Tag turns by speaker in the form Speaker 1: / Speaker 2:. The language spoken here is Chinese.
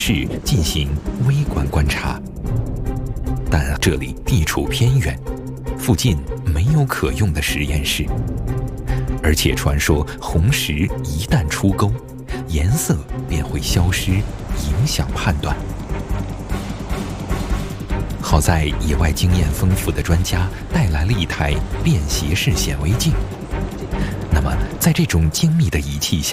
Speaker 1: 室进行微观观察，但这里地处偏远，附近没有可用的实验室，而且传说红石一旦出沟，颜色便会消失，影响判断。好在野外经验丰富的专家带来了一台便携式显微镜。那么，在这种精密的仪器下，